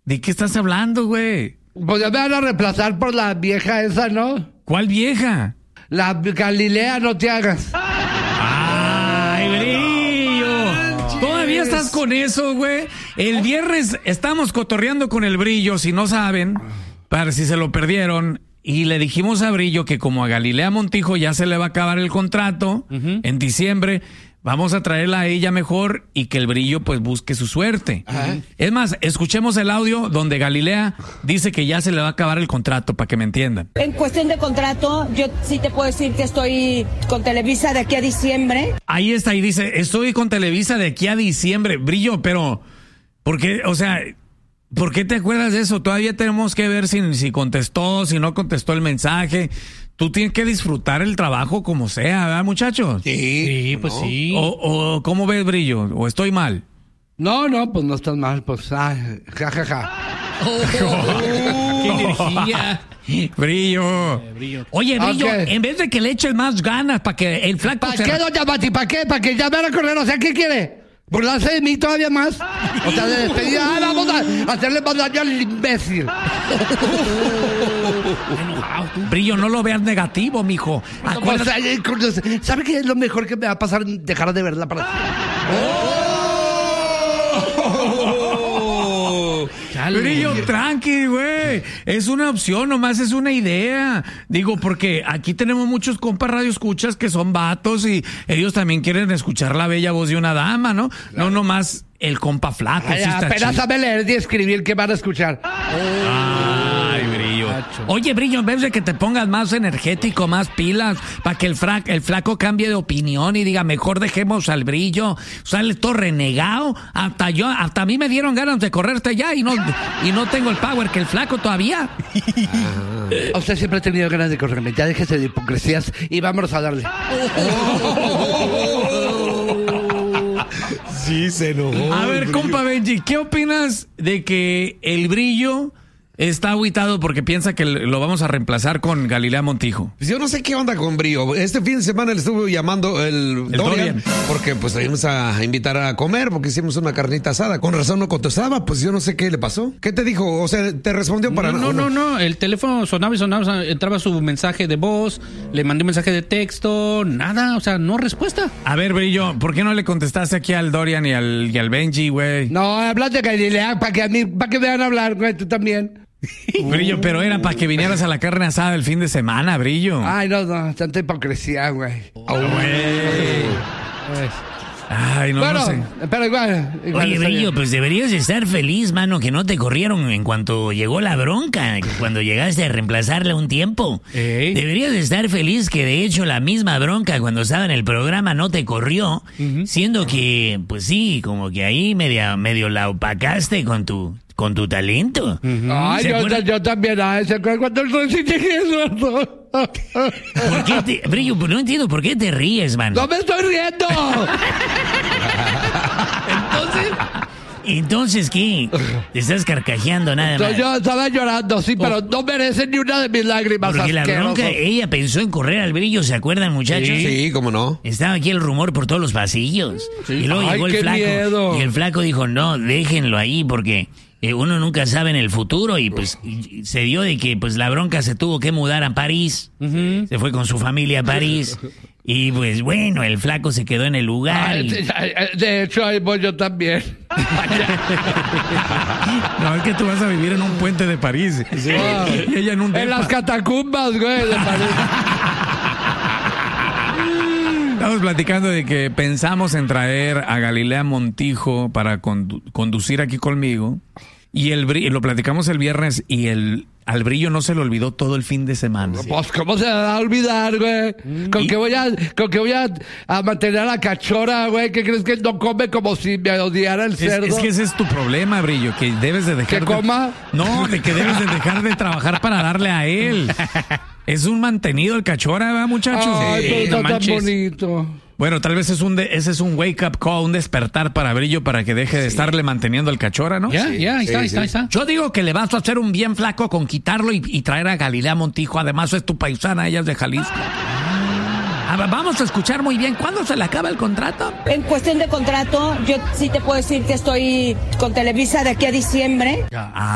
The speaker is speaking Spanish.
¿De qué estás hablando, güey? Pues ya me van a reemplazar por la vieja esa, ¿no? ¿Cuál vieja? La Galilea, no te hagas. ¡Ay, Brillo! ¿Todavía estás con eso, güey? El viernes estamos cotorreando con el Brillo, si no saben, para si se lo perdieron, y le dijimos a Brillo que como a Galilea Montijo ya se le va a acabar el contrato en diciembre, vamos a traerla a ella mejor y que el Brillo pues busque su suerte. Es más, escuchemos el audio donde Galilea dice que ya se le va a acabar el contrato, para que me entiendan. En cuestión de contrato, yo sí te puedo decir que estoy con Televisa de aquí a diciembre. Ahí está, y dice, estoy con Televisa de aquí a diciembre. Brillo, pero, ¿por qué? O sea, ¿por qué te acuerdas de eso? Todavía tenemos que ver si contestó, si no contestó el mensaje. Tú tienes que disfrutar el trabajo como sea, ¿verdad, muchachos? Sí, pues sí. O ¿cómo ves, Brillo? ¿O estoy mal? No, pues no estás mal, pues, ja. ¡Qué energía! Brillo. Oye, Brillo, Okay. en vez de que le eches más ganas para que el flaco ¿Para qué, doña Mati? ¿Para qué? ¿Para que ya me van a correr? O sea, ¿qué quiere? ¿Burlarse de mí todavía más? O sea, de despedida, vamos a hacerle más daño al imbécil. Brillo, no lo veas negativo, mijo. Acuérdate. ¿Sabe qué es lo mejor que me va a pasar? Dejar de verla para Brillo, tranqui, güey. Es una opción, nomás es una idea. Digo, porque aquí tenemos muchos compas radioescuchas que son vatos y ellos también quieren escuchar la bella voz de una dama, ¿no? No nomás el compa flaco. Ay, sí está apenas chido. sabe leer y escribir, ¿qué van a escuchar? Ay, Brillo. Oye, Brillo, en vez de que te pongas más energético, más pilas, para que el flaco cambie de opinión y diga, mejor dejemos al Brillo, sale todo renegado, hasta a mí me dieron ganas de correrte ya y no tengo el power que el flaco todavía. Usted siempre ha tenido ganas de correrme, ya déjese de hipocresías y vámonos a darle. Sí, se enojó. A ver, compa Benji, ¿qué opinas de que el Brillo está agüitado porque piensa que lo vamos a reemplazar con Galilea Montijo? Pues yo no sé qué onda con Brillo. Este fin de semana le estuvo llamando el Dorian porque pues le íbamos a invitar a comer porque hicimos una carnita asada. Con razón no contestaba, pues yo no sé qué le pasó. ¿Qué te dijo? O sea, ¿te respondió para nada? No. El teléfono sonaba y sonaba, entraba su mensaje de voz, le mandé un mensaje de texto, nada, o sea, no respuesta. A ver, Brillo, ¿por qué no le contestaste aquí al Dorian y al Benji, güey? No, hablas de Galilea para que me van a hablar, güey, tú también. Brillo, pero era para que vinieras a la carne asada el fin de semana, Brillo. Ay, no, tanta hipocresía, güey. Ay, no, Bueno, no sé. pero igual Oye, está Brillo, bien. pues deberías estar feliz, mano, que no te corrieron en cuanto llegó la bronca, cuando llegaste a reemplazarla un tiempo. Ey. Deberías estar feliz que de hecho la misma bronca cuando estaba en el programa no te corrió, siendo que, pues sí, como que ahí medio la opacaste con tu talento. Ay, ¿Se acuerdan? yo también, ¿se acuerdan cuando el sí llegué sordo? ¿Por qué Brillo, no entiendo por qué te ríes, mano. ¡No me estoy riendo! Entonces, ¿qué? Te estás carcajeando nada más. Yo estaba llorando, sí, pero no merecen ni una de mis lágrimas. Porque la asqueroso. bronca, ella pensó en correr al Brillo, ¿se acuerdan, muchachos? Sí, cómo no. Estaba aquí el rumor por todos los pasillos. Y luego Ay, llegó el qué flaco. miedo. Y el flaco dijo, no, déjenlo ahí porque uno nunca sabe en el futuro. Y pues y se dio de que pues la bronca se tuvo que mudar a París. Se fue con su familia a París. Y pues bueno, el flaco se quedó en el lugar. Ay, de hecho, ahí voy yo también. No, es que tú vas a vivir en un puente de París. Y ella en un En depa. las catacumbas, güey, de París. Estamos platicando de que pensamos en traer a Galilea Montijo para conducir aquí conmigo. Y lo platicamos el viernes y al Brillo no se le olvidó todo el fin de semana. Pues, ¿cómo se me va a olvidar, güey? ¿Con qué voy a mantener a la cachora, güey? ¿Qué crees que no come como si me odiara el cerdo? Es que ese es tu problema, Brillo, que debes de dejar ¿Que coma? No, de que debes de dejar de trabajar para darle a él. Es un mantenido el cachora, ¿verdad, muchachos? Ay, pero no está tan manches. bonito. Bueno, tal vez ese es un wake up call, un despertar para Brillo para que deje de estarle manteniendo al cachora, ¿no? Ya, ahí está. Yo digo que le vas a hacer un bien flaco con quitarlo y traer a Galilea Montijo. Además es tu paisana, ella es de Jalisco. Vamos a escuchar muy bien. ¿Cuándo se le acaba el contrato? En cuestión de contrato, yo sí te puedo decir que estoy con Televisa de aquí a diciembre.